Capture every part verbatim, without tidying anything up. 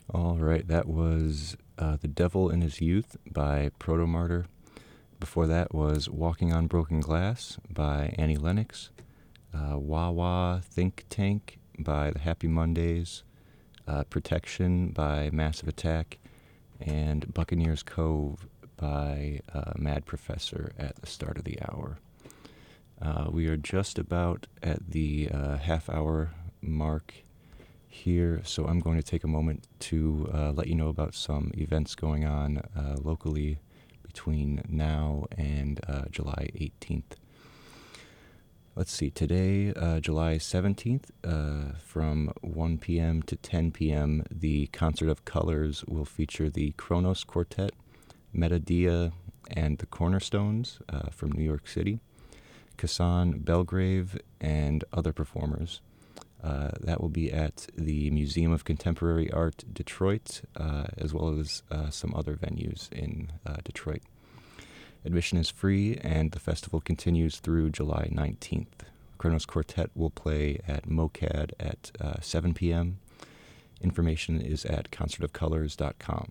All right, that was uh, The Devil in His Youth by Protomartyr. Before that was Walking on Broken Glass by Annie Lennox. Uh, Wah Wah Think Tank by The Happy Mondays. Uh, Protection by Massive Attack. And Buccaneers Cove by uh, Mad Professor at the start of the hour. Uh, we are just about at the uh, half hour mark here, so I'm going to take a moment to uh, let you know about some events going on uh, locally between now and uh, July eighteenth. Let's see, today, uh, July seventeenth, uh, from one p.m. to ten p.m., the Concert of Colors will feature the Kronos Quartet, Metadia, and the Cornerstones uh, from New York City, Kassan Belgrave, and other performers. Uh, that will be at the Museum of Contemporary Art, Detroit, uh, as well as uh, some other venues in uh, Detroit. Admission is free, and the festival continues through July nineteenth. Kronos Quartet will play at MoCAD at uh, seven p.m. Information is at concert of colors dot com.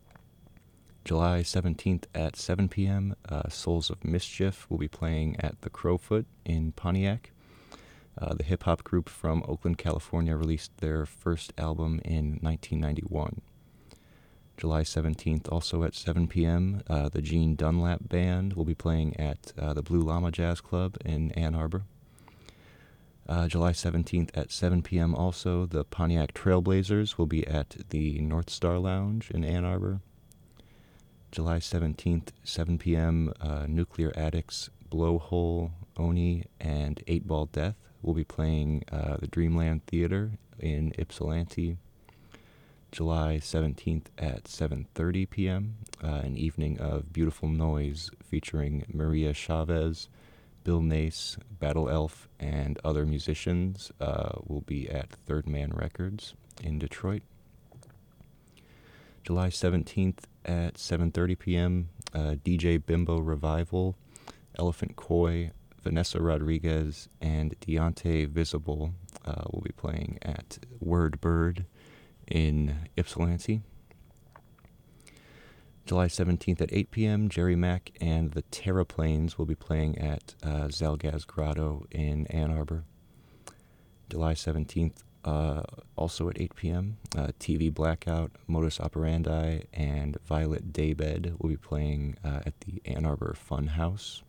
July seventeenth at seven p.m., uh, Souls of Mischief will be playing at the Crowfoot in Pontiac. Uh, the hip-hop group from Oakland, California released their first album in nineteen ninety-one. July seventeenth, also at seven p.m., uh, the Gene Dunlap Band will be playing at uh, the Blue Llama Jazz Club in Ann Arbor. Uh, July seventeenth at seven p.m. also, the Pontiac Trailblazers will be at the North Star Lounge in Ann Arbor. July seventeenth, seven p.m., uh, Nuclear Addicts, Blowhole, Oni, and Eight Ball Death will be playing uh, the Dreamland Theater in Ypsilanti. July seventeenth at seven thirty p.m., uh, an evening of beautiful noise featuring Maria Chavez, Bill Nace, Battle Elf, and other musicians uh, will be at Third Man Records in Detroit. July seventeenth at seven thirty p.m., uh, D J Bimbo Revival, Elephant Koi, Vanessa Rodriguez, and Deontay Visible uh, will be playing at Word Bird in Ypsilanti. July seventeenth at eight p.m., Jerry Mack and the Terraplanes will be playing at uh, Zalgaz Grotto in Ann Arbor. July seventeenth, uh, also at eight p.m., uh, T V Blackout, Modus Operandi, and Violet Daybed will be playing uh, at the Ann Arbor Fun House.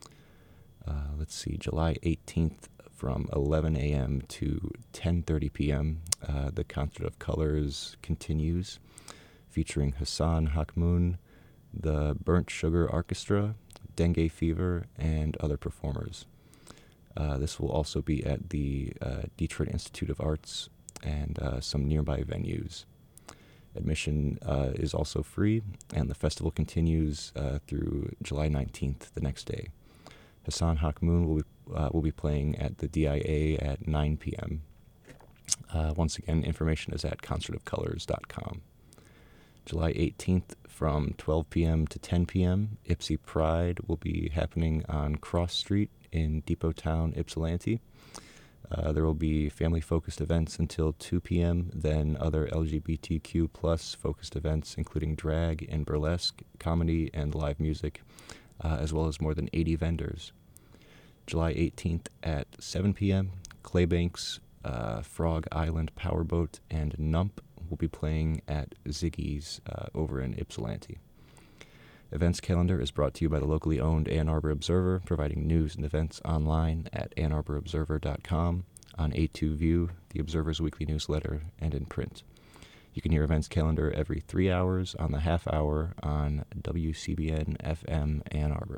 Uh, let's see, July eighteenth from eleven a.m. to ten thirty p.m., uh, the Concert of Colors continues, featuring Hassan Hakmoun, the Burnt Sugar Orchestra, Dengue Fever, and other performers. Uh, this will also be at the uh, Detroit Institute of Arts and uh, some nearby venues. Admission uh, is also free, and the festival continues uh, through July nineteenth, the next day. Hassan Hakmoun will be, uh, will be playing at the D I A at nine p.m. Uh, once again, information is at concert of colors dot com. July eighteenth from twelve p.m. to ten p.m., Ypsi Pride will be happening on Cross Street in Depot Town, Ypsilanti. Uh, there will be family-focused events until two p.m., then other L G B T Q plus focused events, including drag and burlesque, comedy, and live music, uh, as well as more than eighty vendors. July eighteenth at seven p.m., Claybanks, uh, Frog Island Powerboat, and Nump will be playing at Ziggy's uh, over in Ypsilanti. Events calendar is brought to you by the locally owned Ann Arbor Observer, providing news and events online at ann arbor observer dot com, on A two View, the Observer's weekly newsletter, and in print. You can hear events calendar every three hours on the half hour on W C B N F M Ann Arbor.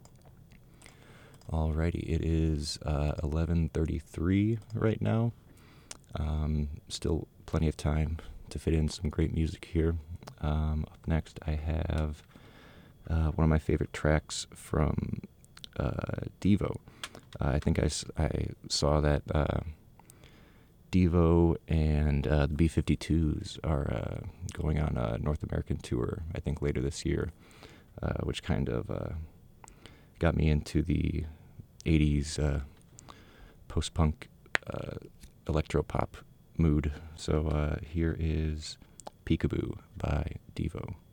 Alrighty, it is uh, eleven thirty-three right now. Um, still plenty of time to fit in some great music here. Um, up next, I have uh, one of my favorite tracks from uh, Devo. Uh, I think I, I saw that uh, Devo and uh, the B fifty-twos are uh, going on a North American tour, I think later this year, uh, which kind of uh, got me into the eighties uh, post-punk uh, electro-pop mood. So uh, here is Peekaboo by Devo.